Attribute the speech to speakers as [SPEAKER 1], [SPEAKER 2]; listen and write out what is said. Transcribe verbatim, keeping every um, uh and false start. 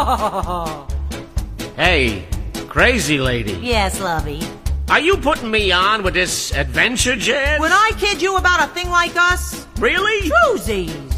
[SPEAKER 1] Hey, crazy lady.
[SPEAKER 2] Yes, lovey.
[SPEAKER 1] Are you putting me on with this adventure jet?
[SPEAKER 2] Would I kid you about a thing like us?
[SPEAKER 1] Really?
[SPEAKER 2] Truesies.